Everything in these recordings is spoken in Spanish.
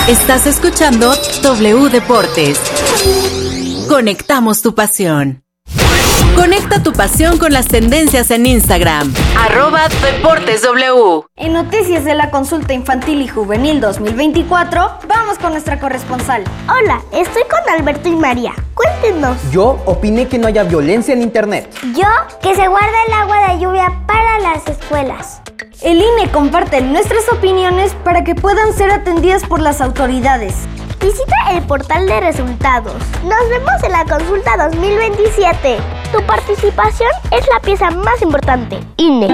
Estás escuchando W Deportes. Conectamos tu pasión. Conecta tu pasión con las tendencias en Instagram. @DeportesW. En noticias de la consulta infantil y juvenil 2024, vamos con nuestra corresponsal. Hola, estoy con Alberto y María. Cuéntenos. Yo opiné que no haya violencia en internet. Yo, que se guarda el agua de lluvia para las escuelas. El INE comparte nuestras opiniones para que puedan ser atendidas por las autoridades. Visita el portal de resultados. Nos vemos en la consulta 2027. Tu participación es la pieza más importante. INE.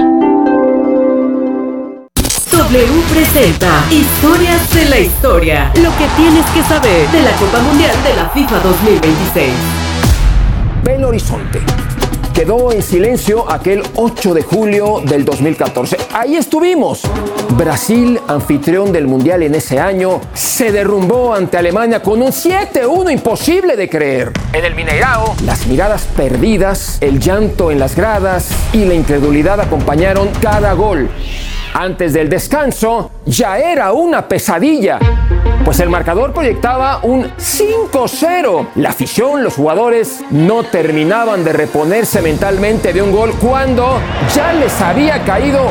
W presenta Historias de la Historia. Lo que tienes que saber de la Copa Mundial de la FIFA 2026. Belo Horizonte. Quedó en silencio aquel 8 de julio del 2014. Ahí estuvimos. Brasil, anfitrión del Mundial en ese año, se derrumbó ante Alemania con un 7-1 imposible de creer. En el Mineirao, las miradas perdidas, el llanto en las gradas y la incredulidad acompañaron cada gol. Antes del descanso, ya era una pesadilla, pues el marcador proyectaba un 5-0. La afición, los jugadores, no terminaban de reponerse mentalmente de un gol cuando ya les había caído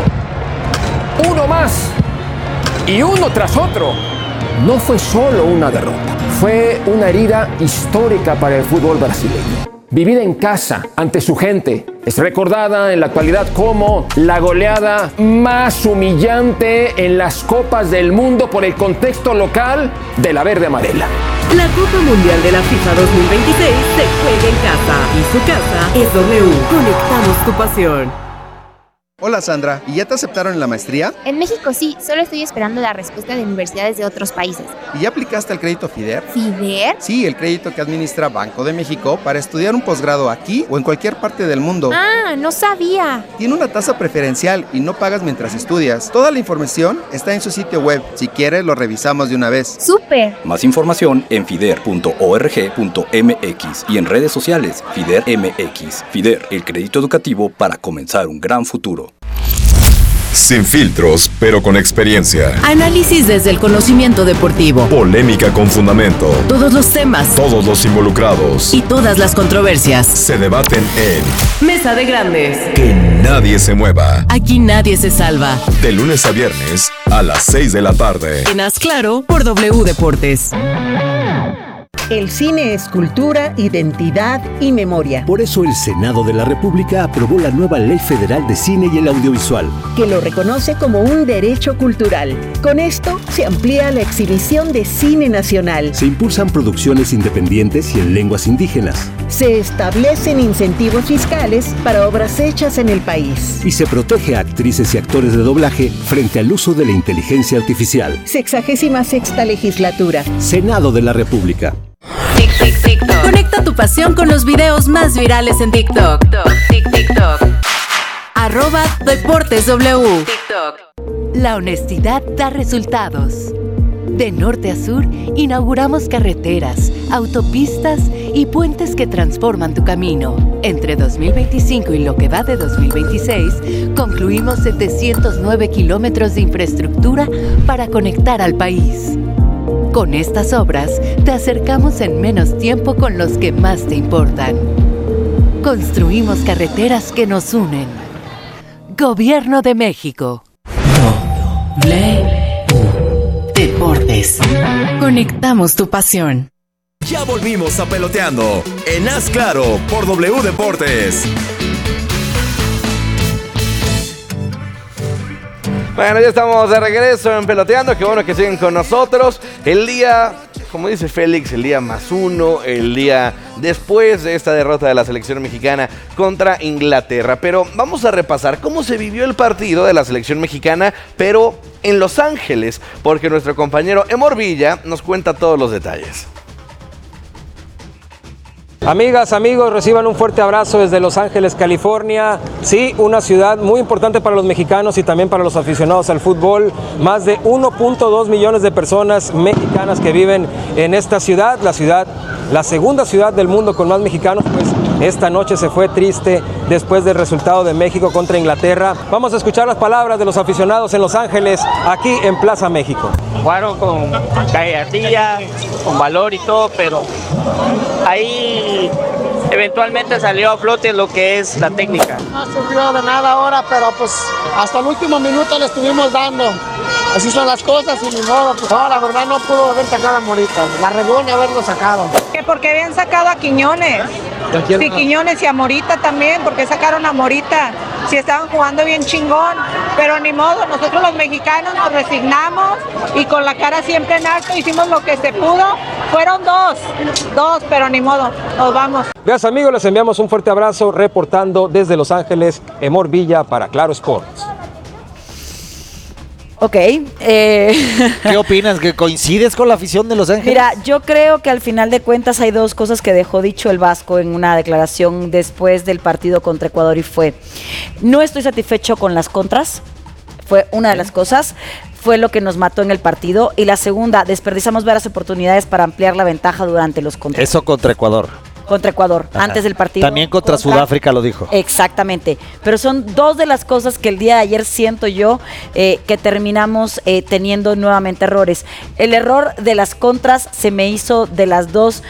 uno más y uno tras otro. No fue solo una derrota, fue una herida histórica para el fútbol brasileño. Vivida en casa, ante su gente, es recordada en la actualidad como la goleada más humillante en las Copas del Mundo por el contexto local de la verde amarela. La Copa Mundial de la FIFA 2026 se juega en casa y su casa es W. Conectamos tu pasión. Hola Sandra, ¿y ya te aceptaron en la maestría? En México sí, solo estoy esperando la respuesta de universidades de otros países. ¿Y ya aplicaste al crédito FIDER? ¿FIDER? Sí, el crédito que administra Banco de México para estudiar un posgrado aquí o en cualquier parte del mundo. Ah, no sabía. Tiene una tasa preferencial y no pagas mientras estudias. Toda la información está en su sitio web. Si quieres, lo revisamos de una vez. ¡Súper! Más información en fider.org.mx y en redes sociales FIDER MX. FIDER, el crédito educativo para comenzar un gran futuro. Sin filtros, pero con experiencia. Análisis desde el conocimiento deportivo. Polémica con fundamento. Todos los temas. Todos los involucrados. Y todas las controversias. Se debaten en Mesa de Grandes. Que nadie se mueva. Aquí nadie se salva. De lunes a viernes a las 6 de la tarde. En Haz Claro por W Deportes. El cine es cultura, identidad y memoria. Por eso el Senado de la República aprobó la nueva Ley Federal de Cine y el Audiovisual, que lo reconoce como un derecho cultural. Con esto se amplía la exhibición de cine nacional. Se impulsan producciones independientes y en lenguas indígenas. Se establecen incentivos fiscales para obras hechas en el país. Y se protege a actrices y actores de doblaje frente al uso de la inteligencia artificial. 66ª legislatura. Senado de la República. TikTok. Conecta tu pasión con los videos más virales en TikTok. TikTok. @DeportesW. TikTok. La honestidad da resultados. De norte a sur, inauguramos carreteras, autopistas y puentes que transforman tu camino. Entre 2025 y lo que va de 2026, concluimos 709 kilómetros de infraestructura para conectar al país. Con estas obras, te acercamos en menos tiempo con los que más te importan. Construimos carreteras que nos unen. Gobierno de México. Deportes. Conectamos tu pasión. Ya volvimos a Peloteando en Haz Claro por W Deportes. Bueno, ya estamos de regreso en Peloteando. Qué bueno que siguen con nosotros. El día, como dice Félix, el día +1, el día después de esta derrota de la selección mexicana contra Inglaterra. Pero vamos a repasar cómo se vivió el partido de la selección mexicana, pero en Los Ángeles, porque nuestro compañero Emor Villa nos cuenta todos los detalles. Amigas, amigos, reciban un fuerte abrazo desde Los Ángeles, California. Sí, una ciudad muy importante para los mexicanos y también para los aficionados al fútbol. Más de 1.2 millones de personas mexicanas que viven en esta ciudad, la segunda ciudad del mundo con más mexicanos. Pues esta noche se fue triste después del resultado de México contra Inglaterra. Vamos a escuchar las palabras de los aficionados en Los Ángeles, aquí en Plaza México. Jugaron con gallardía, con valor y todo, pero ahí eventualmente salió a flote lo que es la técnica. No sirvió de nada ahora, pero pues hasta el último minuto le estuvimos dando. Así son las cosas y ni modo. Pues no, la verdad no pudo haber sacado a Morita. La regó ni haberlo sacado. Que porque habían sacado a Quiñones. Sí, Quiñones y a Morita también, porque sacaron a Morita. Sí, estaban jugando bien chingón, pero ni modo, nosotros los mexicanos nos resignamos y con la cara siempre en alto hicimos lo que se pudo. Fueron dos, pero ni modo, nos vamos. Gracias amigos, les enviamos un fuerte abrazo, reportando desde Los Ángeles, Emor Villa para Claro Sports. Ok. ¿Qué opinas? ¿Que coincides con la afición de Los Ángeles? Mira, yo creo que al final de cuentas hay dos cosas que dejó dicho el Vasco en una declaración después del partido contra Ecuador y fue: no estoy satisfecho con las contras, fue una de las cosas, fue lo que nos mató en el partido, y la segunda, desperdiciamos varias oportunidades para ampliar la ventaja durante los contras. Eso contra Ecuador. Contra Ecuador, Ajá. Antes del partido. También contra Sudáfrica lo dijo. Exactamente, pero son dos de las cosas que el día de ayer siento yo que terminamos teniendo nuevamente errores. El error de las contras se me hizo de las dos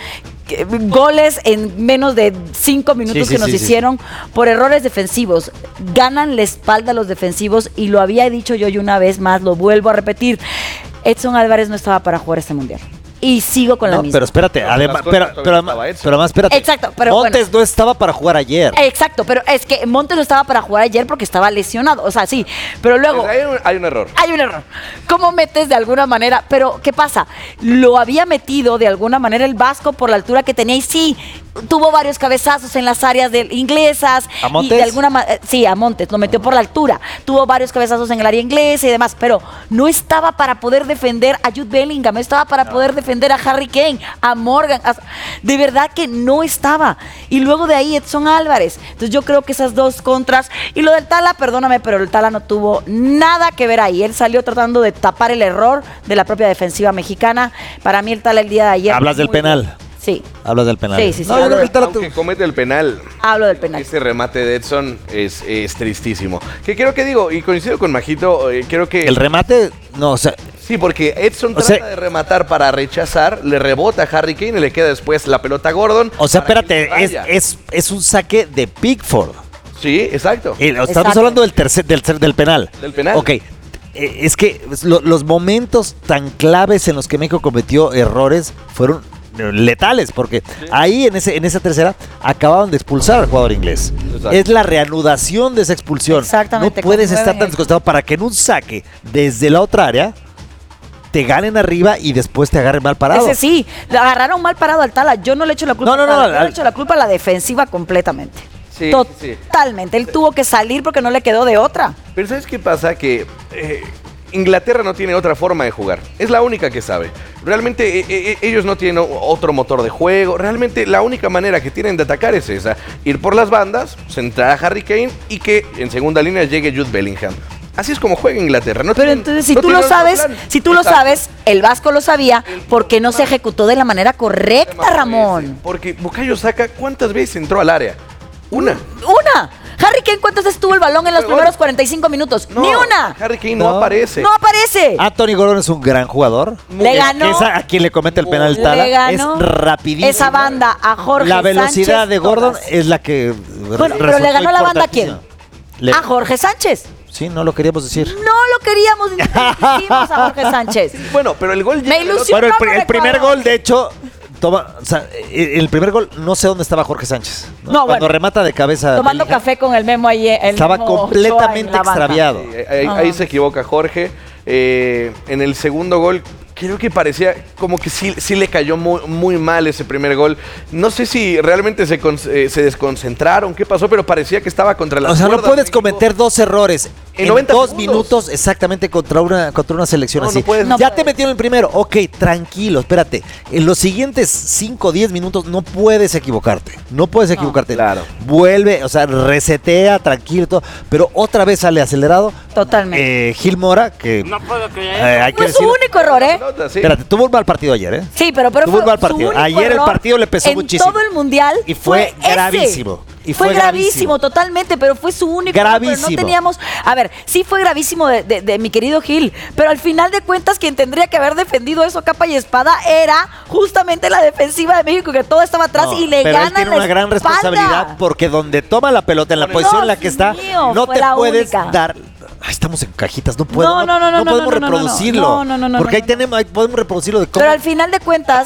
goles en menos de 5 minutos que nos hicieron por errores defensivos. Ganan la espalda a los defensivos y lo había dicho yo y una vez más, lo vuelvo a repetir. Edson Álvarez no estaba para jugar este mundial. Y sigo con la misma. Pero espérate, además, pero además, espérate. Exacto, pero Montes no estaba para jugar ayer. Exacto, pero es que Montes no estaba para jugar ayer porque estaba lesionado. O sea, sí, pero luego... Pues hay un error. Hay un error. ¿Cómo metes de alguna manera? Pero, ¿qué pasa? Lo había metido de alguna manera el Vasco por la altura que tenía y sí, tuvo varios cabezazos en las áreas inglesas. ¿A Montes? Y de alguna sí, a Montes, lo metió por la altura. Tuvo varios cabezazos en el área inglesa y demás, pero no estaba para poder defender a Jude Bellingham, no estaba para poder defender a Harry Kane, a Morgan, de verdad que no estaba. Y luego de ahí Edson Álvarez. Entonces yo creo que esas dos contras, y lo del Tala, perdóname, pero el Tala no tuvo nada que ver ahí. Él salió tratando de tapar el error de la propia defensiva mexicana. Para mí el Tala el día de ayer... ¿Hablas del penal? Sí. Hablas del penal. Sí. No, yo creo que el Tala aunque comete el penal. Hablo del penal. Ese remate de Edson es tristísimo. Que creo que digo, y coincido con Majito, creo que... El remate, no, o sea... Sí, porque Edson trata de rematar para rechazar, le rebota a Harry Kane y le queda después la pelota a Gordon. O sea, espérate, es un saque de Pickford. Sí, exacto. Estamos hablando del penal. Del penal. Ok. Es que los momentos tan claves en los que México cometió errores fueron letales, porque ahí en esa tercera acababan de expulsar al jugador inglés. Exacto. Es la reanudación de esa expulsión. Exactamente. No puedes estar tan desconcentrado para que en un saque desde la otra área te ganen arriba y después te agarren mal parado. Ese sí, le agarraron mal parado al Tala. Yo no le echo la culpa yo le echo la culpa a la defensiva completamente. Sí, Totalmente. Él tuvo que salir porque no le quedó de otra. Pero ¿sabes qué pasa? Que Inglaterra no tiene otra forma de jugar. Es la única que sabe. Realmente ellos no tienen otro motor de juego. Realmente la única manera que tienen de atacar es esa. Ir por las bandas, centrar a Harry Kane y que en segunda línea llegue Jude Bellingham. Así es como juega Inglaterra. Pero entonces, si tú lo sabes, el Vasco lo sabía, porque no se ejecutó de la manera correcta, Ramón. Porque Bukayo Saka, ¿cuántas veces entró al área? Una. Harry Kane, ¿cuántas veces tuvo el balón en los primeros 45 minutos? ¡Ni una! Harry Kane no aparece. ¡No aparece! Anthony Gordon es un gran jugador. Le ganó. A quien le comete el penal el Tala. Le ganó es rapidísimo. esa banda a Jorge Sánchez. La velocidad de Gordon es la que... Bueno, pero le ganó la banda ¿a quién? A Jorge Sánchez. Sí, no lo queríamos decir. No lo queríamos decir a Jorge Sánchez. Bueno, pero el gol... Me ilusionó. Bueno, el primer gol, de hecho... el primer gol, no sé dónde estaba Jorge Sánchez. Cuando remata de cabeza. Tomando café con el Memo ahí. Estaba completamente extraviado. Ahí se equivoca Jorge. En el segundo gol, creo que parecía como que sí le cayó muy mal ese primer gol. No sé si realmente se desconcentraron, qué pasó, pero parecía que estaba contra las cuerdas. No puedes cometer dos errores en 2 minutos exactamente contra una selección así. Ya te metieron el primero, ok, tranquilo, espérate. En los siguientes 5 o 10 minutos no puedes equivocarte. Claro. Vuelve, o sea, resetea, tranquilo, todo, pero otra vez sale acelerado. Totalmente. Gil Mora, que... No puedo creer. No es su único error, ¿eh? Espérate, tuvo un mal partido ayer, ¿eh? Sí, pero tuvo un mal partido. Ayer el partido le pesó muchísimo. En todo el mundial y fue gravísimo. Y fue gravísimo, totalmente, pero fue su único. Gravísimo. Pero no teníamos. A ver, sí fue gravísimo de mi querido Gil, pero al final de cuentas, quien tendría que haber defendido eso capa y espada era justamente la defensiva de México, que todo estaba atrás y le pero ganan él tiene la una gran espalda. responsabilidad porque donde toma la pelota, en la posición en la que está, no te puedes dar. Ay, estamos en cajitas, no podemos reproducirlo. Porque ahí podemos reproducirlo de cómo. Pero al final de cuentas,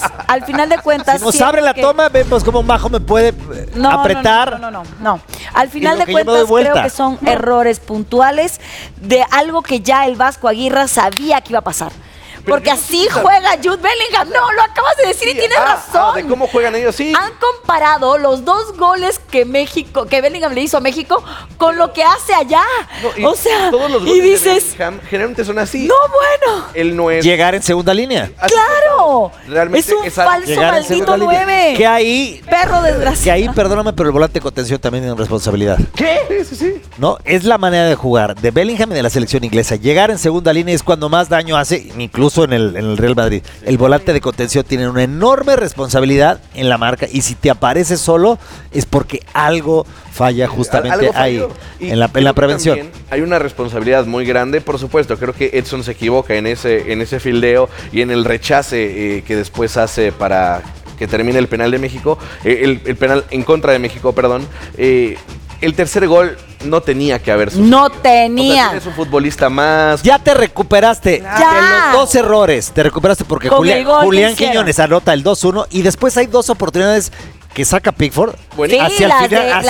si nos abre la toma, vemos cómo Majo me puede apretar. No. Al final de cuentas, creo que son errores puntuales de algo que ya el Vasco Aguirre sabía que iba a pasar. Porque así juega Jude Bellingham. No, lo acabas de decir y tienes razón. De cómo juegan ellos, sí. Han comparado los 2 goles que Bellingham le hizo a México con lo que hace allá. No, o sea, todos los goles de Bellingham generalmente son así. No, bueno. Él no es... Llegar en segunda línea. ¡Claro! Realmente es un falso maldito 9. Que ahí... Perro desgraciado. Que ahí, perdóname, pero el volante de contención también tiene responsabilidad. ¿Qué? Sí. No, es la manera de jugar de Bellingham y de la selección inglesa. Llegar en segunda línea es cuando más daño hace, incluso en el Real Madrid. El volante de contención tiene una enorme responsabilidad en la marca y si te aparece solo es porque algo falla justamente ahí, en la prevención. Hay una responsabilidad muy grande, por supuesto. Creo que Edson se equivoca en ese fildeo y en el rechace que después hace para que termine el penal de México, el penal en contra de México, perdón. El tercer gol no tenía que haber sucedido. No tenía. O sea, tienes un futbolista más. Ya te recuperaste de los 2 errores. Te recuperaste porque Julián Quiñones anota el 2-1 y después hay 2 oportunidades que saca Pickford hacia el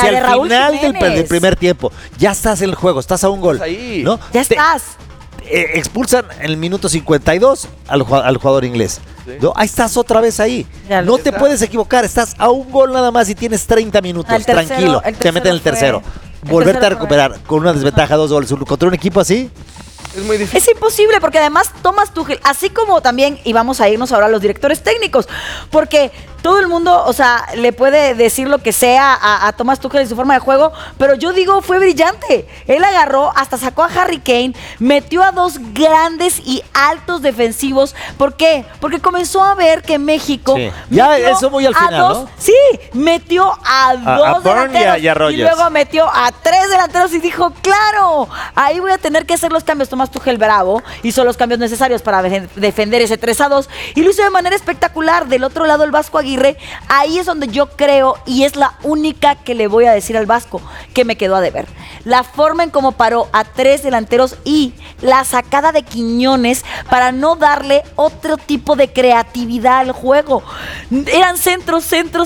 final del primer tiempo. Ya estás en el juego, estás a un gol. Ahí. ¿No? Ya estás. Expulsan en el minuto 52 al jugador inglés. ¿Sí? ¿No? Ahí estás otra vez ahí. No te puedes equivocar, estás a un gol nada más y tienes 30 minutos. Tranquilo, te meten el tercero. Volverte a recuperar con una desventaja 2 goles contra un equipo así. Es muy difícil. Es imposible porque además Thomas Tuchel, así como también, y vamos a irnos ahora a los directores técnicos, porque todo el mundo, o sea, le puede decir lo que sea a Thomas Tuchel y su forma de juego, pero yo digo, fue brillante. Él agarró, hasta sacó a Harry Kane, metió a 2 grandes y altos defensivos. ¿Por qué? Porque comenzó a ver que México... Sí. Ya, eso voy al final, ¿no? Sí, metió a 2 delanteros y luego metió a 3 delanteros y dijo, claro, ahí voy a tener que hacer los cambios. Thomas Tuchel bravo, hizo los cambios necesarios para defender ese 3-2 y lo hizo de manera espectacular. Del otro lado el Vasco Aguirre, ahí es donde yo creo, y es la única que le voy a decir al Vasco, que me quedó a deber. La forma en cómo paró a 3 delanteros y la sacada de Quiñones para no darle otro tipo de creatividad al juego. Eran centros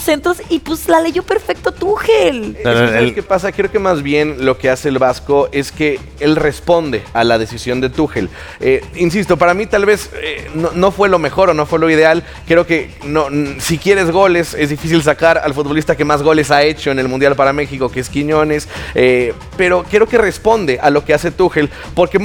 y pues la leyó perfecto Tuchel. ¿Sabes qué pasa? Creo que más bien lo que hace el Vasco es que él responde a la decisión de Tuchel. Insisto, para mí tal vez no fue lo mejor o no fue lo ideal. Creo que si quieres goles, es difícil sacar al futbolista que más goles ha hecho en el Mundial para México, que es Quiñones, pero creo que responde a lo que hace Tuchel, porque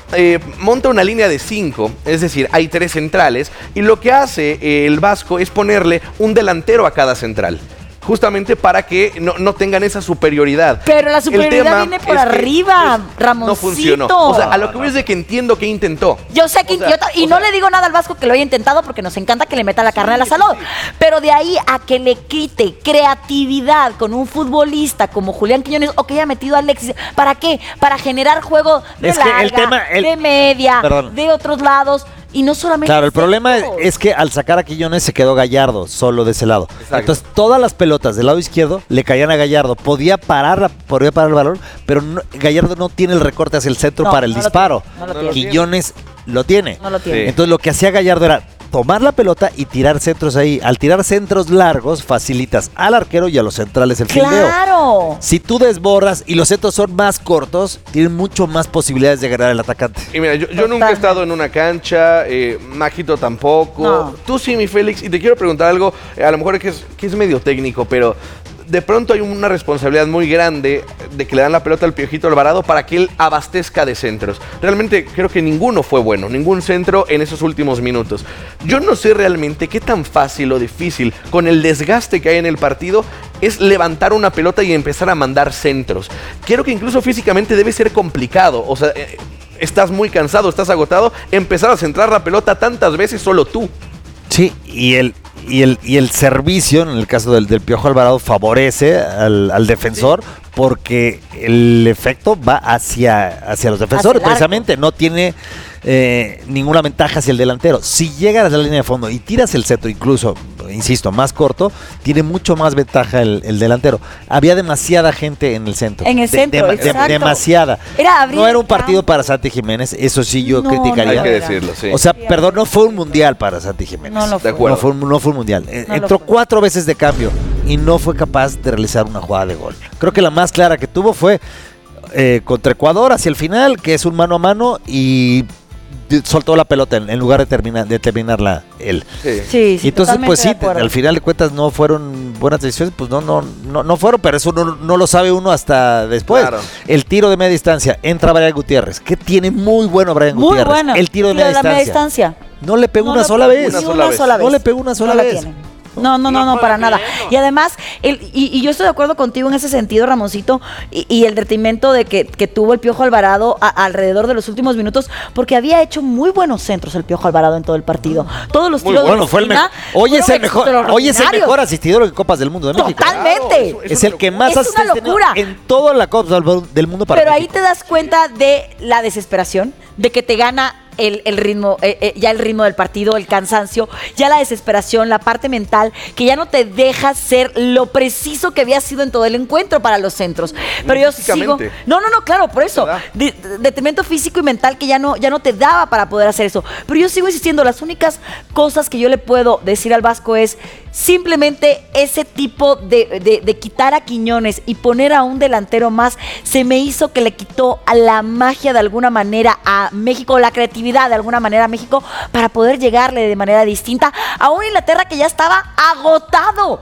monta una línea de 5, es decir, hay 3 centrales, y lo que hace el Vasco es ponerle un delantero a cada central. Justamente para que no tengan esa superioridad. Pero la superioridad viene por arriba, Ramoncito. No funcionó. O sea, a lo que voy es de que entiendo que intentó. Yo sé que no le digo nada al Vasco que lo haya intentado porque nos encanta que le meta la carne a la salud. Pero de ahí a que le quite creatividad con un futbolista como Julián Quiñones o que haya metido a Alexis. ¿Para qué? Para generar juego de larga, de media, de otros lados. Y no solamente... Claro, el problema es que al sacar a Quiñones se quedó Gallardo solo de ese lado. Exacto. Entonces todas las pelotas del lado izquierdo le caían a Gallardo. Podía parar el balón, pero Gallardo no tiene el recorte hacia el centro para el disparo. Quiñones lo tiene. No lo tiene. Entonces lo que hacía Gallardo era tomar la pelota y tirar centros ahí. Al tirar centros largos, facilitas al arquero y a los centrales el fildeo. ¡Claro! Si tú desbordas y los centros son más cortos, tienen mucho más posibilidades de ganar al atacante. Y mira, yo nunca he estado en una cancha, Majito tampoco. No. Tú sí, mi Félix, y te quiero preguntar algo, a lo mejor que es medio técnico, pero... De pronto hay una responsabilidad muy grande de que le dan la pelota al Piojito Alvarado para que él abastezca de centros. Realmente creo que ninguno fue bueno, ningún centro en esos últimos minutos. Yo no sé realmente qué tan fácil o difícil, con el desgaste que hay en el partido, es levantar una pelota y empezar a mandar centros. Creo que incluso físicamente debe ser complicado, o sea, estás muy cansado, estás agotado, empezar a centrar la pelota tantas veces solo tú. Sí, y Y el servicio, en el caso del Piojo Alvarado, favorece al defensor porque el efecto va hacia los defensores, precisamente. No tiene ninguna ventaja hacia el delantero. Si llegas a la línea de fondo y tiras el centro, incluso, insisto, más corto, tiene mucho más ventaja el delantero. Había demasiada gente en el centro. En el centro, exacto. Demasiada. No era un partido para Santi Jiménez, eso sí yo criticaría. Hay que decirlo, sí. O sea, perdón, no fue un mundial para Santi Jiménez. No lo fue. De acuerdo. No fue un mundial. Entró 4 veces de cambio y no fue capaz de realizar una jugada de gol. Creo que la más clara que tuvo fue contra Ecuador hacia el final, que es un mano a mano, y soltó la pelota en lugar de terminarla él. Sí, y entonces, pues sí, al final de cuentas no fueron buenas decisiones, pues no fueron, pero eso no lo sabe uno hasta después. Claro. El tiro de media distancia, entra Brian Gutiérrez, que tiene muy bueno Brian Gutiérrez. Muy bueno. El tiro de media distancia. No le pegó una sola vez. No le pegó una sola vez. No, para nada. Y además, y yo estoy de acuerdo contigo en ese sentido, Ramoncito, y el detrimento de que tuvo el Piojo Alvarado alrededor de los últimos minutos, porque había hecho muy buenos centros el Piojo Alvarado en todo el partido. Todos los tiros de esquina Hoy es el mejor asistidor de Copas del Mundo de México. Totalmente. Es el que más asistencia en toda la Copa del Mundo para Pero México. ahí te das cuenta de la desesperación, de que te gana el ritmo, ya el ritmo del partido, el cansancio, ya la desesperación, la parte mental, que ya no te deja ser lo preciso que había sido en todo el encuentro para los centros. Pero yo sigo... No, claro, por eso. Detrimento físico y mental que ya no te daba para poder hacer eso. Pero yo sigo insistiendo, las únicas cosas que yo le puedo decir al Vasco es simplemente ese tipo de quitar a Quiñones y poner a un delantero más, se me hizo que le quitó a la magia de alguna manera a México, la creatividad de alguna manera a México para poder llegarle de manera distinta a una Inglaterra que ya estaba agotado,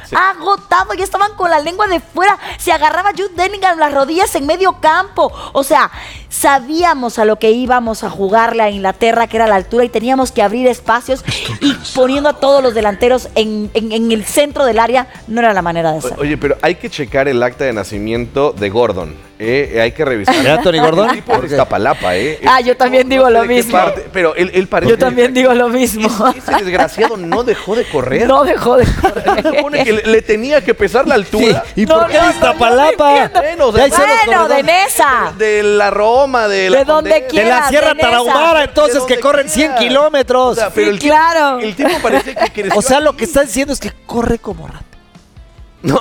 ya estaban con la lengua de fuera, se agarraba Jude Bellingham las rodillas en medio campo, o sea, sabíamos a lo que íbamos a jugarle a Inglaterra, que era la altura, y teníamos que abrir espacios, y poniendo a todos los delanteros en el centro del área no era la manera de hacerlo. Oye, pero hay que checar el acta de nacimiento de Gordon. Hay que revisar. ¿Era Anthony Gordon? El tipo de Iztapalapa, yo también digo lo mismo. Pero él parece... Yo también digo lo mismo. Ese desgraciado no dejó de correr. No dejó de correr. Se supone que le tenía que pesar la altura. Sí. ¿Y por qué Iztapalapa? Bueno, de Nesa. De la Roma, de donde quieras. De la Sierra Tarahumara, entonces, que corren 100 kilómetros. O sea, pero claro. El tipo parece que creció. O sea, lo que está diciendo es que corre como rato. No,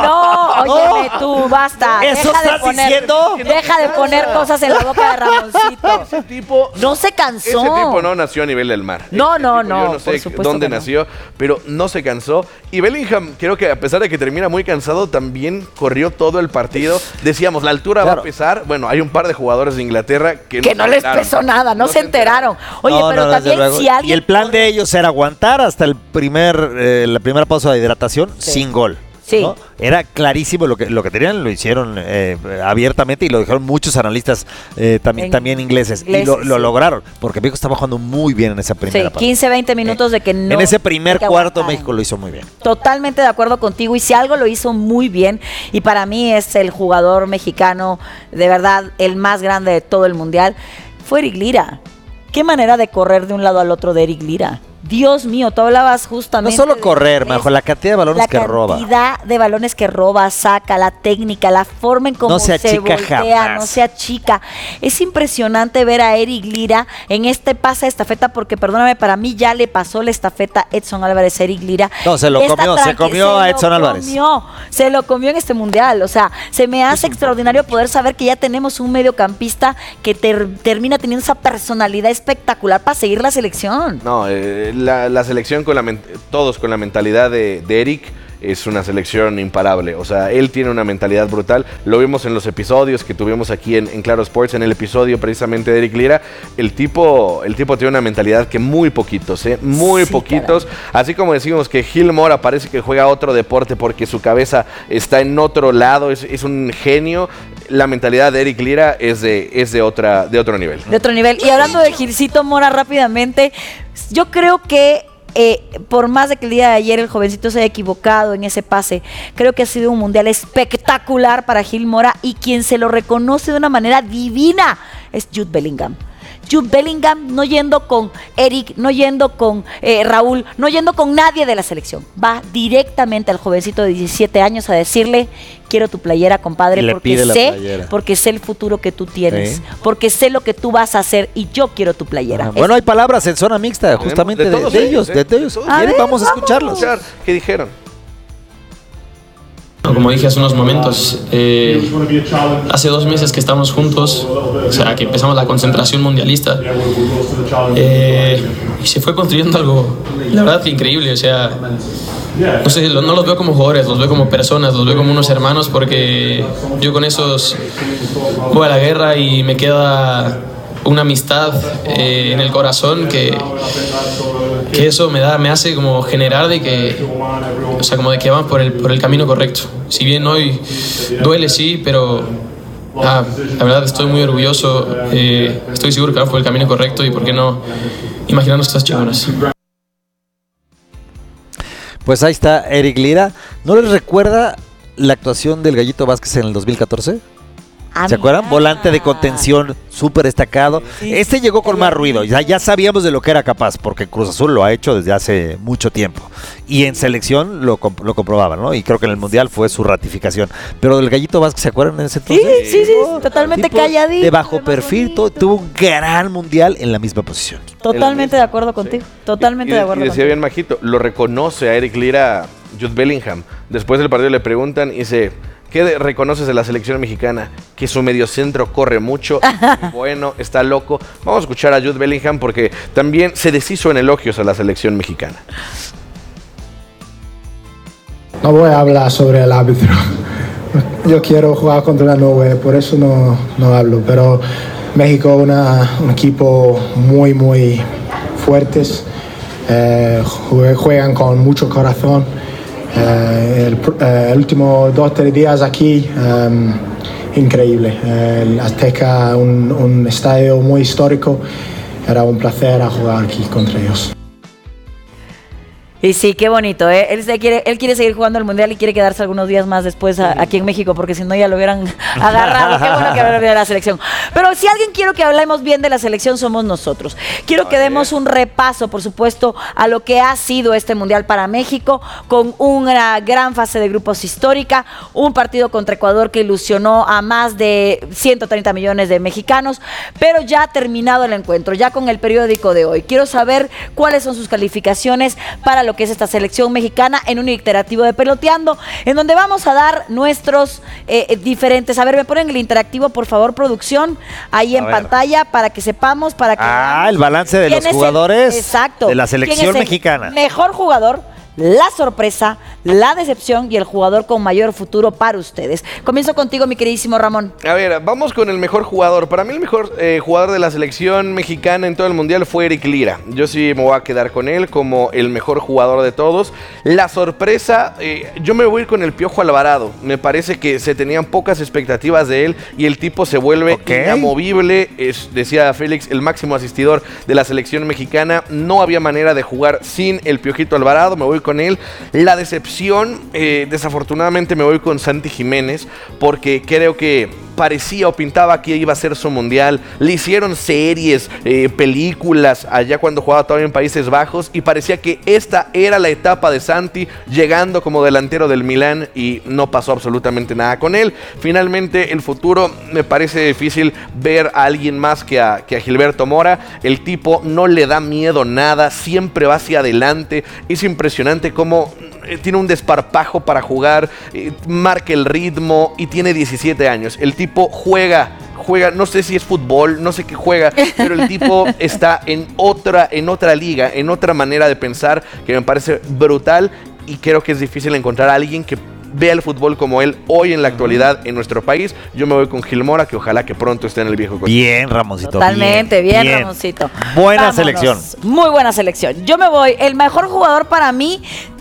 óyeme tú, basta. ¿Eso estás diciendo? Deja de poner cosas en la boca de Ramoncito. Ese tipo no se cansó. Ese tipo no nació a nivel del mar. No. Yo no sé dónde nació, pero no se cansó. Y Bellingham, creo que a pesar de que termina muy cansado, también corrió todo el partido. Decíamos, la altura va a pesar. Bueno, hay un par de jugadores de Inglaterra que no les pesó nada, no se enteraron. Oye, pero también si alguien... Y el plan de ellos era aguantar hasta la primera pausa de hidratación sin gol. Sí. ¿No? Era clarísimo lo que tenían, lo hicieron abiertamente y lo dijeron muchos analistas también ingleses. Y lo lograron, porque México estaba jugando muy bien en esa primera parte. 15-20 minutos de que no... En ese primer cuarto México lo hizo muy bien. Totalmente de acuerdo contigo, y si algo lo hizo muy bien, y para mí es el jugador mexicano, de verdad, el más grande de todo el mundial, fue Eric Lira. Qué manera de correr de un lado al otro de Eric Lira. Dios mío, tú hablabas justamente... No solo correr, Majo, la cantidad de balones que roba. La cantidad de balones que roba, saca, la técnica, la forma en cómo se voltea, jamás. No se achica. Es impresionante ver a Eric Lira en este pase de estafeta, porque perdóname, para mí ya le pasó la estafeta Edson Álvarez a Eric Lira. No, se comió a Edson Álvarez. Se lo comió en este mundial. O sea, se me hace extraordinario poder saber que ya tenemos un mediocampista que termina teniendo esa personalidad espectacular para seguir la selección. No, la selección todos con la mentalidad de Eric es una selección imparable. O sea, él tiene una mentalidad brutal. Lo vimos en los episodios que tuvimos aquí en Claro Sports, en el episodio precisamente de Eric Lira. El tipo tiene una mentalidad que muy poquitos, poquitos. Así como decimos que Gil Mora parece que juega otro deporte porque su cabeza está en otro lado, es un genio. La mentalidad de Eric Lira es de otro nivel. De otro nivel. Y hablando de Gilcito Mora rápidamente, yo creo que por más de que el día de ayer el jovencito se haya equivocado en ese pase, creo que ha sido un mundial espectacular para Gil Mora, y quien se lo reconoce de una manera divina es Jude Bellingham. Jude Bellingham no yendo con Eric, no yendo con Raúl, no yendo con nadie de la selección. Va directamente al jovencito de 17 años a decirle, quiero tu playera, compadre, porque sé el futuro que tú tienes, porque sé lo que tú vas a hacer y yo quiero tu playera. Bueno, hay palabras en zona mixta justamente de ellos. Vamos a escucharlos. ¿Qué dijeron? Como dije hace unos momentos, hace 2 meses que estamos juntos, o sea, que empezamos la concentración mundialista, y se fue construyendo algo, la verdad que increíble, o sea, no sé, no los veo como jugadores, los veo como personas, los veo como unos hermanos, porque yo con esos voy a la guerra y me queda una amistad en el corazón que eso me hace como generar de que, o sea, como de que van por el camino correcto. Si bien hoy duele, sí, pero la verdad estoy muy orgulloso, estoy seguro que van por el camino correcto y por qué no imaginarnos cosas chingonas. Pues ahí está Eric Lira. ¿No les recuerda la actuación del Gallito Vázquez en el 2014? ¿Se acuerdan? Volante de contención, súper destacado. Este llegó con más ruido. Ya sabíamos de lo que era capaz, porque Cruz Azul lo ha hecho desde hace mucho tiempo. Y en selección lo comprobaban, ¿no? Y creo que en el Mundial fue su ratificación. Pero del Gallito Vázquez, ¿se acuerdan en ese entonces? Sí, totalmente calladito. De bajo perfil, tuvo un gran Mundial en la misma posición. Totalmente de acuerdo contigo. Totalmente de acuerdo contigo. Y decía bien Majito, lo reconoce a Eric Lira, Jude Bellingham. Después del partido le preguntan y dice... ¿Qué reconoces de la selección mexicana? Que su mediocentro corre mucho, bueno, está loco. Vamos a escuchar a Jude Bellingham porque también se deshizo en elogios a la selección mexicana. No voy a hablar sobre el árbitro. Yo quiero jugar contra la Norway, por eso no hablo. Pero México es un equipo muy, muy fuertes. Juegan con mucho corazón. El último 2-3 días aquí, increíble. El Azteca, un estadio muy histórico. Era un placer jugar aquí contra ellos. Y sí, qué bonito, ¿eh? Él quiere seguir jugando el Mundial y quiere quedarse algunos días más después aquí en México, porque si no ya lo hubieran agarrado. Qué bueno que hablar bien de la selección. Pero si alguien quiero que hablemos bien de la selección, somos nosotros. Quiero que demos un repaso, por supuesto, a lo que ha sido este Mundial para México, con una gran fase de grupos histórica, un partido contra Ecuador que ilusionó a más de 130 millones de mexicanos, pero ya ha terminado el encuentro, ya con el periódico de hoy. Quiero saber cuáles son sus calificaciones para lo que es esta selección mexicana en un interactivo de Peloteando, en donde vamos a dar nuestros diferentes. A ver, me ponen el interactivo, por favor, producción, ahí en pantalla, para que sepamos, para que el balance de los jugadores de la selección mexicana. Mejor jugador, la sorpresa, la decepción y el jugador con mayor futuro para ustedes. Comienzo contigo, mi queridísimo Ramón. A ver, vamos con el mejor jugador. Para mí el mejor jugador de la selección mexicana en todo el Mundial fue Eric Lira. Yo sí me voy a quedar con él como el mejor jugador de todos. La sorpresa, yo me voy a ir con el Piojo Alvarado. Me parece que se tenían pocas expectativas de él y el tipo se vuelve inamovible. Decía Félix, el máximo asistidor de la selección mexicana. No había manera de jugar sin el Piojito Alvarado. Me voy con él. La decepción, desafortunadamente me voy con Santi Jiménez, porque creo que parecía o pintaba que iba a ser su Mundial. Le hicieron series, películas allá cuando jugaba todavía en Países Bajos y parecía que esta era la etapa de Santi llegando como delantero del Milán y no pasó absolutamente nada con él. Finalmente el futuro me parece difícil ver a alguien más que a Gilberto Mora. El tipo no le da miedo nada, siempre va hacia adelante. Es impresionante cómo tiene un desparpajo para jugar, marca el ritmo y tiene 17 años. El tipo juega, no sé si es fútbol, no sé qué juega, pero el tipo está en otra liga, en otra manera de pensar que me parece brutal y creo que es difícil encontrar a alguien que vea el fútbol como él hoy en la actualidad en nuestro país. Yo me voy con Gil Mora, que ojalá que pronto esté en el viejo continente. Bien, Ramoncito. Totalmente, bien, Ramoncito. Buena selección. Muy buena selección. Yo me voy, el mejor jugador para mí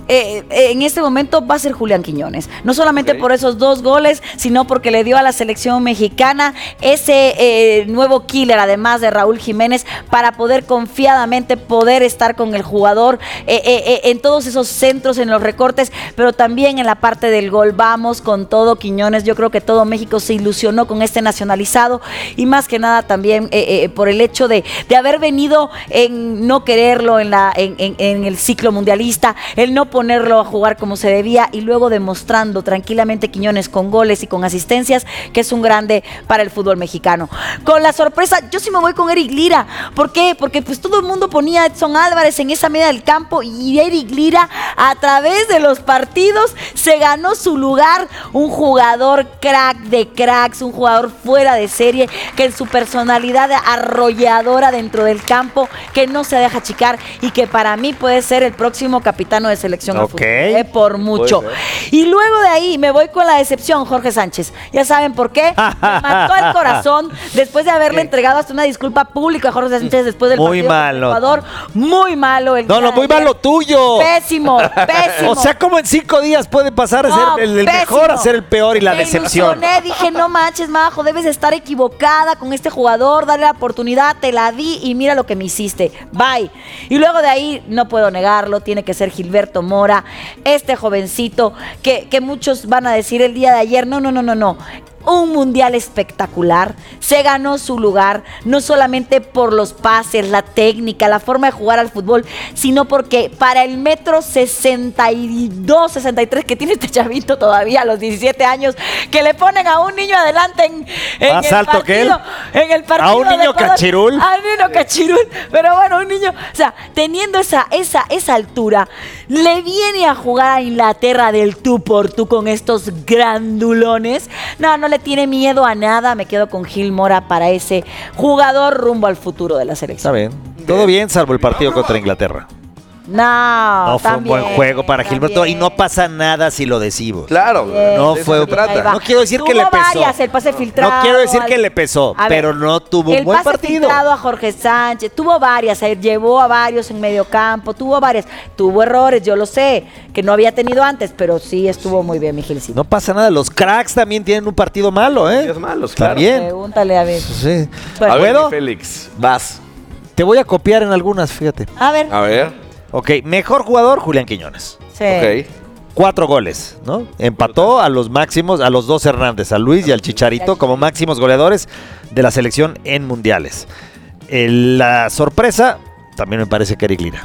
en este momento va a ser Julián Quiñones. No solamente por esos 2 goles, sino porque le dio a la selección mexicana ese nuevo killer, además de Raúl Jiménez, para poder confiadamente poder estar con el jugador en todos esos centros, en los recortes, pero también en la parte del gol. Vamos con todo, Quiñones. Yo creo que todo México se ilusionó con este nacionalizado y más que nada también por el hecho de haber venido en no quererlo en el ciclo mundialista, el no ponerlo a jugar como se debía y luego demostrando tranquilamente Quiñones con goles y con asistencias que es un grande para el fútbol mexicano. Con la sorpresa, yo sí me voy con Eric Lira. ¿Por qué? Porque pues todo el mundo ponía a Edson Álvarez en esa media del campo y Eric Lira a través de los partidos se ganó su lugar, un jugador crack de cracks, un jugador fuera de serie que en su personalidad arrolladora dentro del campo, que no se deja achicar y que para mí puede ser el próximo capitano de selección al fútbol, por mucho. Y luego de ahí me voy con la decepción, Jorge Sánchez. Ya saben por qué. Me mató el corazón después de haberle entregado hasta una disculpa pública a Jorge Sánchez después del partido del Ecuador. Muy malo. Muy malo tuyo. Pésimo. O sea, como en 5 días puede pasar a ser el mejor a ser el peor y la decepción. Dije, no manches, Majo, debes estar equivocada con este jugador, dale la oportunidad, te la di y mira lo que me hiciste. Bye. Y luego de ahí, no puedo negarlo, tiene que ser Gilberto Mora, este jovencito que muchos van a decir el día de ayer, no. Un mundial espectacular, se ganó su lugar, no solamente por los pases, la técnica, la forma de jugar al fútbol, sino porque para el 1.62, 63 que tiene este chavito todavía a los 17 años, que le ponen a un niño adelante en ¿Más alto partido, que él? En el partido. ¿A un niño cachirul? A un niño cachirul, pero bueno, un niño, o sea, teniendo esa altura, le viene a jugar a Inglaterra del tú por tú con estos grandulones. No le tiene miedo a nada. Me quedo con Gil Mora para ese jugador rumbo al futuro de la selección. Está bien. Todo bien, salvo el partido contra Inglaterra. No fue un buen juego para Gilberto y no pasa nada si lo decimos. Claro, no fue un trata. No quiero decir que le pesó. Varias, el pase filtrado. No quiero decir que le pesó, pero no tuvo un buen partido. El pase filtrado a Jorge Sánchez, tuvo varias, llevó a varios en medio campo, tuvo varias, tuvo errores, yo lo sé, que no había tenido antes, pero sí estuvo muy bien, mi Gilcito. No pasa nada, los cracks también tienen un partido malo, ¿eh? Partidos malos, claro. También. Pregúntale a ver. Sí. A ver, Félix, vas. Te voy a copiar en algunas, fíjate. A ver. Ok, mejor jugador, Julián Quiñones. Sí. Ok. 4 goles, ¿no? Empató a los máximos, a los 2 Hernández, a Luis y al Chicharito como máximos goleadores de la selección en mundiales. La sorpresa, también me parece que Eric Lira.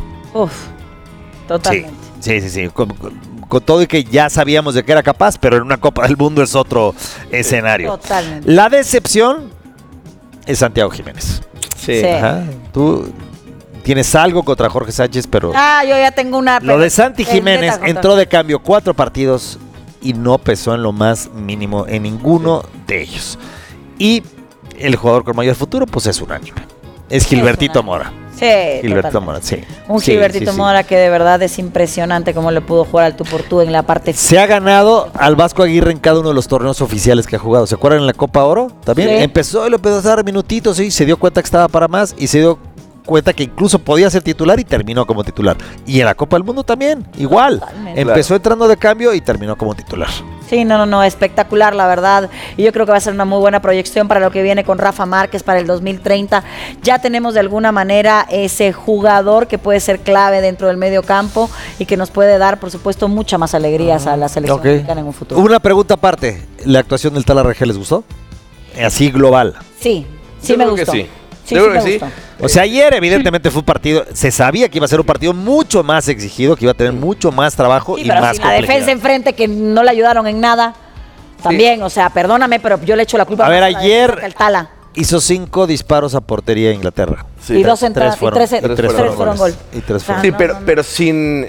Totalmente. Sí. Con todo y que ya sabíamos de que era capaz, pero en una Copa del Mundo es otro escenario. Totalmente. La decepción es Santiago Jiménez. Sí. Ajá. Tú tienes algo contra Jorge Sánchez, pero... yo ya tengo una... Lo de Santi Jiménez entró de cambio 4 partidos y no pesó en lo más mínimo en ninguno de ellos. Y el jugador con mayor futuro, pues es unánime. Es Gilbertito Mora. Sí, Gilberto Mora, sí. Gilbertito Mora que de verdad es impresionante cómo le pudo jugar al tú por tú en la parte... Se ha ganado al Vasco Aguirre en cada uno de los torneos oficiales que ha jugado. ¿Se acuerdan en la Copa Oro? También empezó y le empezó a dar minutitos, y se dio cuenta que estaba para más y se dio cuenta que incluso podía ser titular y terminó como titular. Y en la Copa del Mundo también, igual. Totalmente. Empezó entrando de cambio y terminó como titular. Sí, no, espectacular, la verdad. Y yo creo que va a ser una muy buena proyección para lo que viene con Rafa Márquez para el 2030. Ya tenemos de alguna manera ese jugador que puede ser clave dentro del medio campo y que nos puede dar, por supuesto, muchas más alegrías a la selección mexicana en un futuro. Una pregunta aparte. ¿La actuación del Tala Regel les gustó? Así global. Sí me gustó. Yo creo que sí. O sea, ayer evidentemente fue un partido, se sabía que iba a ser un partido mucho más exigido, que iba a tener mucho más trabajo y más complejidad. La defensa enfrente que no le ayudaron en nada, también, o sea, perdóname, pero yo le echo la culpa. A ver, ayer el Tala hizo 5 disparos a portería a Inglaterra. Sí, y 2 entradas, y 3 fueron gol. Y 3 fueron. Sí, pero sin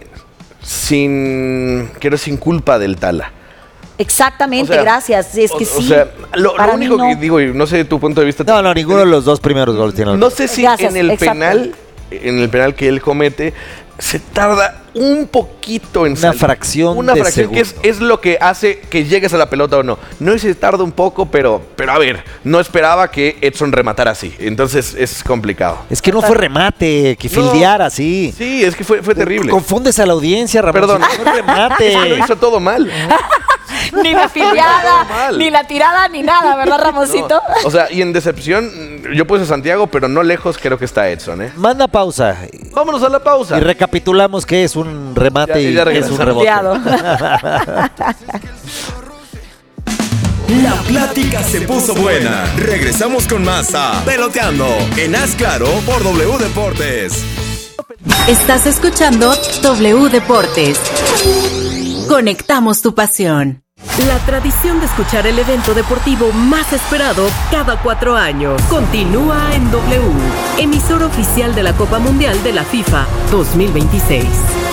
culpa del Tala. Exactamente, gracias. Es que sí. O sea, lo único que digo, y no sé tu punto de vista. No, ninguno de los 2 primeros goles tiene. No sé si en el penal que él comete, se tarda un poquito en una fracción que es lo que hace que llegues a la pelota o no. No se tarda un poco, pero a ver, no esperaba que Edson rematara así. Entonces es complicado. Es que no fue remate, que fildeara así. Sí, es que fue terrible. Confundes a la audiencia, Ramón. Perdón, no fue remate. Es que lo hizo todo mal. Ni la filiada, ni la tirada, ni nada, ¿verdad, Ramoncito? No. O sea, y en decepción, yo puse a Santiago, pero no lejos creo que está Edson, ¿eh? Manda pausa. Vámonos a la pausa. Y recapitulamos qué es un remate y qué es un rebote. La plática se puso buena. Regresamos con más a Peloteando en Haz Claro por W Deportes. Estás escuchando W Deportes. Conectamos tu pasión. La tradición de escuchar el evento deportivo más esperado cada 4 años continúa en W, emisor oficial de la Copa Mundial de la FIFA 2026.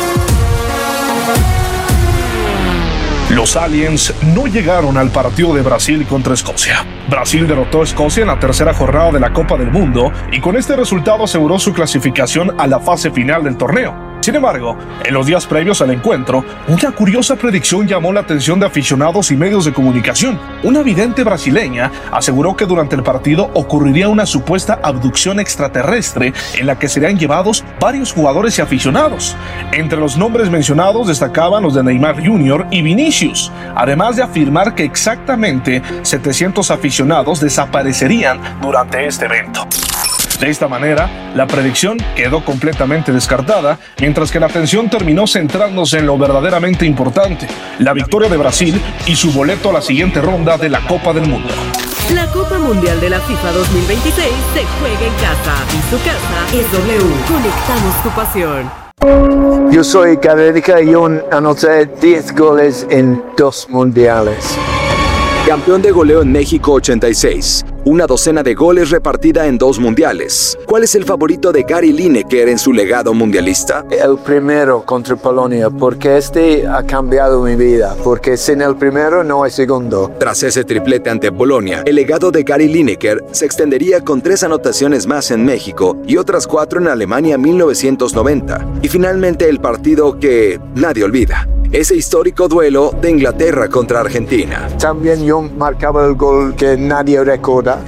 Los Aliens no llegaron al partido de Brasil contra Escocia. Brasil derrotó a Escocia en la tercera jornada de la Copa del Mundo y con este resultado aseguró su clasificación a la fase final del torneo. Sin embargo, en los días previos al encuentro, una curiosa predicción llamó la atención de aficionados y medios de comunicación. Una vidente brasileña aseguró que durante el partido ocurriría una supuesta abducción extraterrestre en la que serían llevados varios jugadores y aficionados. Entre los nombres mencionados destacaban los de Neymar Jr. y Vinicius, además de afirmar que exactamente 700 aficionados desaparecerían durante este evento. De esta manera, la predicción quedó completamente descartada, mientras que la atención terminó centrándose en lo verdaderamente importante, la victoria de Brasil y su boleto a la siguiente ronda de la Copa del Mundo. La Copa Mundial de la FIFA 2026 se juega en casa y su casa es W. Conectamos tu pasión. Yo soy Gareca y yo anoté 10 goles en 2 mundiales. Campeón de goleo en México 86. Una docena de goles repartida en 2 mundiales. ¿Cuál es el favorito de Gary Lineker en su legado mundialista? El primero contra Polonia, porque este ha cambiado mi vida, porque sin el primero no hay segundo. Tras ese triplete ante Polonia, el legado de Gary Lineker se extendería con 3 anotaciones más en México y otras 4 en Alemania 1990. Y finalmente el partido que nadie olvida. Ese histórico duelo de Inglaterra contra Argentina. También yo marcaba el gol que nadie recuerda.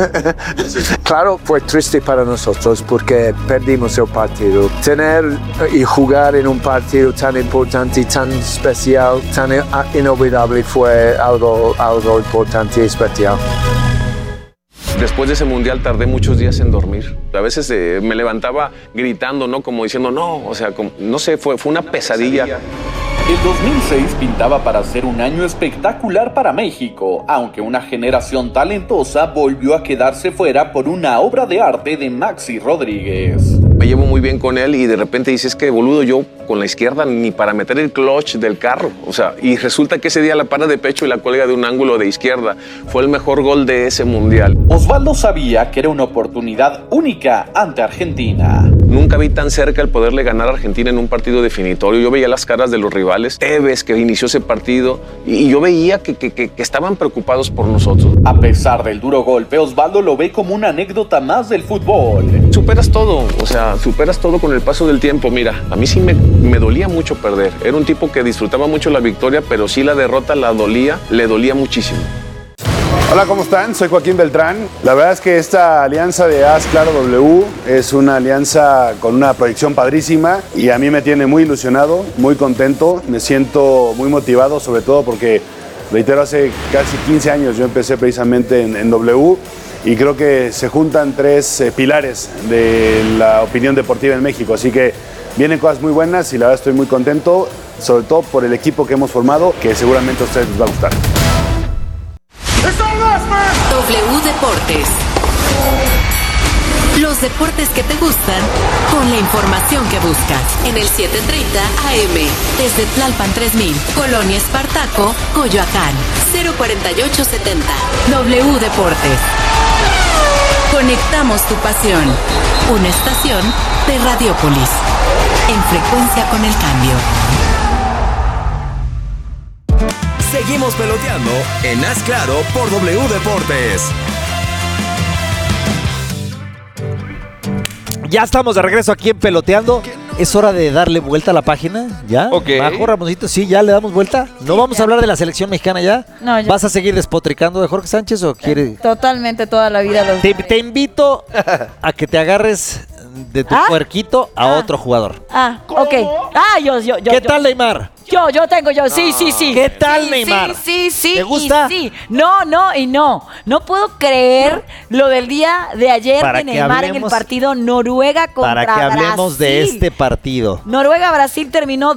Claro, fue triste para nosotros porque perdimos el partido. Tener y jugar en un partido tan importante, tan especial, tan inolvidable fue algo importante y especial. Después de ese mundial tardé muchos días en dormir. A veces me levantaba gritando, ¿no? Como diciendo, no, o sea, no sé, fue una pesadilla. El 2006 pintaba para ser un año espectacular para México, aunque una generación talentosa volvió a quedarse fuera por una obra de arte de Maxi Rodríguez. Me llevo muy bien con él y de repente dices que boludo, yo con la izquierda ni para meter el clutch del carro. O sea, y resulta que ese día la para de pecho y la cuelga de un ángulo de izquierda. Fue el mejor gol de ese mundial. Osvaldo sabía que era una oportunidad única ante Argentina. Nunca vi tan cerca el poderle ganar a Argentina en un partido definitorio. Yo veía las caras de los rivales. Tevez, que inició ese partido, y yo veía que estaban preocupados por nosotros. A pesar del duro golpe, Osvaldo lo ve como una anécdota más del fútbol. Superas todo, o sea, superas todo con el paso del tiempo. Mira, a mí sí me dolía mucho perder. Era un tipo que disfrutaba mucho la victoria, pero sí la derrota le dolía muchísimo. Hola, ¿cómo están? Soy Joaquín Beltrán. La verdad es que esta alianza de Haz Claro W es una alianza con una proyección padrísima y a mí me tiene muy ilusionado, muy contento, me siento muy motivado, sobre todo porque, reitero, hace casi 15 años yo empecé precisamente en W y creo que se juntan 3 pilares de la opinión deportiva en México, así que vienen cosas muy buenas y la verdad estoy muy contento, sobre todo por el equipo que hemos formado, que seguramente a ustedes les va a gustar. W Deportes. Los deportes que te gustan con la información que buscas. En el 730 AM. Desde Tlalpan 3000. Colonia Espartaco, Coyoacán. 04870. W Deportes. Conectamos tu pasión. Una estación de Radiópolis. En frecuencia con el cambio. Seguimos peloteando en Haz Claro por W Deportes. Ya estamos de regreso aquí en Peloteando. es hora de darle vuelta a la página, ¿ya? Ok. Bajo, Ramoncito, sí, ya le damos vuelta. ¿No vamos a hablar de la selección mexicana ya? No, ya. ¿Vas a seguir despotricando de Jorge Sánchez o quieres...? Totalmente toda la vida los... Te invito a que te agarres de tu puerquito a otro jugador. Ok. Yo. ¿Qué tal, Neymar? Yo tengo. Sí. ¿Qué tal, Neymar? Sí. ¿Te gusta? Sí. No. No puedo creer lo del día de ayer de Neymar en el partido Noruega contra Brasil. Para que hablemos de este partido. Noruega-Brasil terminó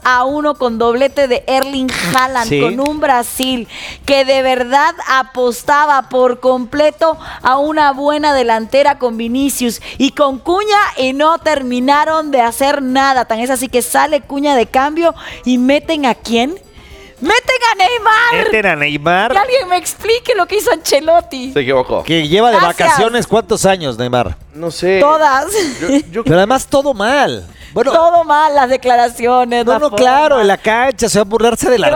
2-1 con doblete de Erling Haaland, Sí. con un Brasil que de verdad apostaba por completo a una buena delantera con Vinicius y con Cuña, y no terminaron de hacer nada. Tan es así que sale Cuña de cambio y meten ¿a quién? ¡Meten a Neymar! ¿Meten a Neymar? Que alguien me explique lo que hizo Ancelotti. Se equivocó. Que lleva de Gracias. vacaciones, ¿cuántos años, Neymar? No sé. Todas. Pero además todo mal. Bueno, todo mal, las declaraciones. no, claro, en la cancha se va a burlarse del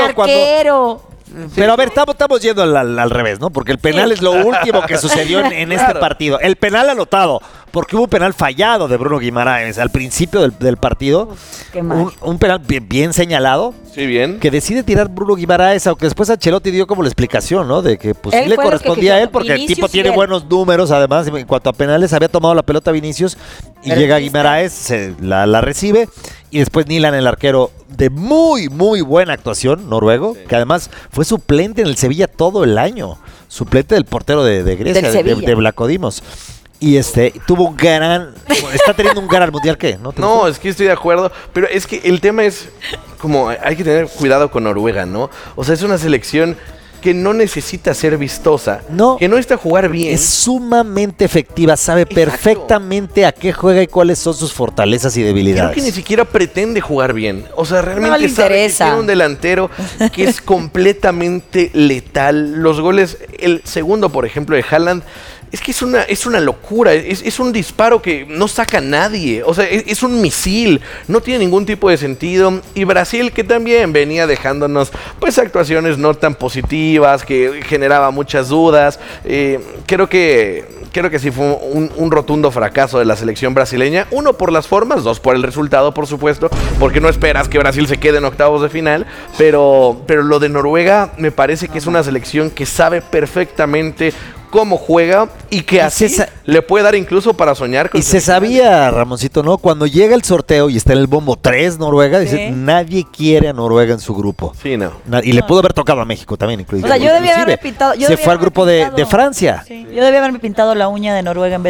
arquero. Pero a ver, estamos yendo al revés, ¿no? Porque el penal es lo último que sucedió en este partido. El penal anotado, porque hubo un penal fallado de Bruno Guimaraes al principio del partido. Qué mal. Un penal bien señalado. Sí, bien. Que decide tirar Bruno Guimaraes, aunque después Ancelotti dio como la explicación, ¿no? De que pues sí le correspondía a él, porque el tipo tiene buenos números, además, en cuanto a penales, había tomado la pelota Vinicius y llega Guimaraes, la recibe, y después Nilan, el arquero de muy buena actuación, noruego, que además fue suplente en el Sevilla todo el año, suplente del portero de Grecia, de Vlachodimos. Y tuvo un gran... Está teniendo un gran mundial, ¿qué? No, es que estoy de acuerdo, pero es que el tema es como hay que tener cuidado con Noruega, ¿no? O sea, es una selección que no necesita ser vistosa, que no necesita jugar bien. Es sumamente efectiva, sabe perfectamente a qué juega y cuáles son sus fortalezas y debilidades. Creo que ni siquiera pretende jugar bien. O sea, realmente No le sabe que interesa. tiene un delantero que es completamente letal. Los goles, el segundo, por ejemplo, de Haaland, es que es una locura, es un disparo que no saca nadie, o sea, es un misil, no tiene ningún tipo de sentido. Y Brasil, que también venía dejándonos pues actuaciones no tan positivas, que generaba muchas dudas. Creo que sí fue un rotundo fracaso de la selección brasileña. Uno, por las formas, dos, por el resultado, por supuesto, porque no esperas que Brasil se quede en octavos de final, pero lo de Noruega me parece que es una selección que sabe perfectamente cómo juega y que así le puede dar incluso para soñar con... Y se sabía, Ramoncito, ¿no? Cuando llega el sorteo y está en el bombo 3 Noruega, dice, nadie quiere a Noruega en su grupo. Sí, no. Y le pudo haber tocado a México también, inclusive. O sea, yo debía haberme pintado... Se fue al grupo de Francia. Sí, yo debía haberme pintado la uña de Noruega en vez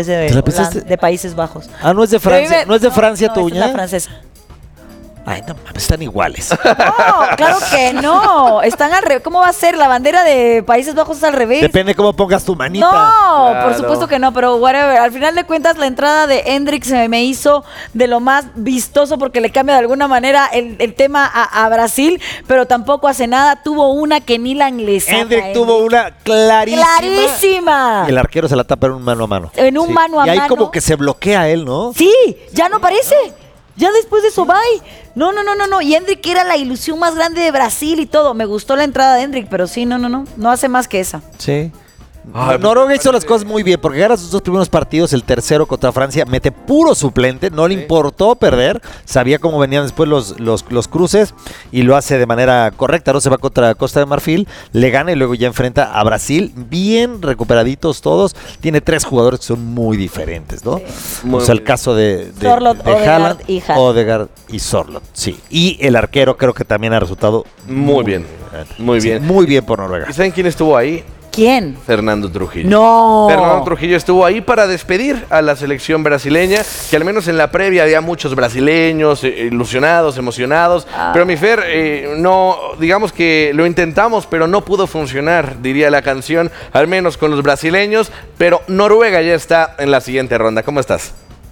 de Países Bajos. Ah, ¿no es de Francia? ¿No es de Francia tu esta uña? es la francesa. Ay, no mames, están iguales. No, claro que no. Están al revés. ¿Cómo va a ser? La bandera de Países Bajos es al revés. Depende cómo pongas tu manita. No, Claro. por supuesto que no, pero whatever. Al final de cuentas, la entrada de Hendrik se me hizo de lo más vistoso porque le cambia de alguna manera el tema a Brasil, pero tampoco hace nada. Tuvo una que Nilan le saca. Hendrik tuvo una clarísima. Y el arquero se la tapa en un mano a mano. En un mano a y ahí mano. como que se bloquea él, ¿no? Sí, ya no parece. Ya después de eso, bye. No. Y Hendrik era la ilusión más grande de Brasil y todo. Me gustó la entrada de Hendrik, pero sí, no. No hace más que esa. Sí. Noruega hizo las cosas muy bien porque gana sus dos primeros partidos, el tercero contra Francia, mete puro suplente, no le importó perder, sabía cómo venían después los cruces y lo hace de manera correcta, no se va contra Costa de Marfil, le gana y luego ya enfrenta a Brasil, bien recuperaditos todos, tiene 3 jugadores que son muy diferentes, ¿no? O sea, el caso de Sorloth, Haaland, Odegaard y Haaland. Odegaard y Sorloth, sí. Y el arquero creo que también ha resultado Muy bien. Muy bien. Muy bien por Noruega. ¿Y saben quién estuvo ahí? ¿Quién? Fernando Trujillo. No. Fernando Trujillo estuvo ahí para despedir a la selección brasileña, que al menos en la previa había muchos brasileños ilusionados, emocionados. Pero mi Fer, no, digamos que lo intentamos, pero no pudo funcionar, diría la canción, al menos con los brasileños. Pero Noruega ya está en la siguiente ronda. ¿Cómo estás?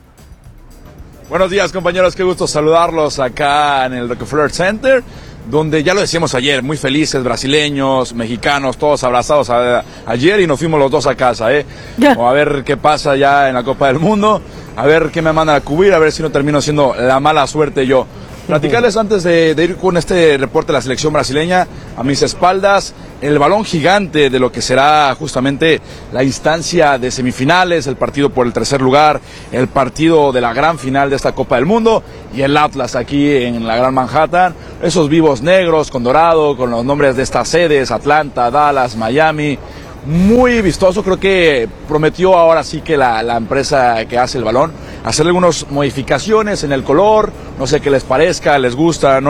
Buenos días, compañeros, qué gusto saludarlos acá en el Rockefeller Center, donde ya lo decíamos ayer, muy felices, brasileños, mexicanos, todos abrazados ayer y nos fuimos los dos a casa, O a ver qué pasa ya en la Copa del Mundo, a ver qué me mandan a cubrir, a ver si no termino siendo la mala suerte yo. Platicarles antes de ir con este reporte de la selección brasileña, a mis espaldas, el balón gigante de lo que será justamente la instancia de semifinales, el partido por el tercer lugar, el partido de la gran final de esta Copa del Mundo y el Atlas aquí en la Gran Manhattan. Esos vivos negros con dorado, con los nombres de estas sedes, Atlanta, Dallas, Miami. Muy vistoso, creo que prometió ahora sí que la empresa que hace el balón hacerle algunas modificaciones en el color, no sé qué les parezca, les gusta, ¿no?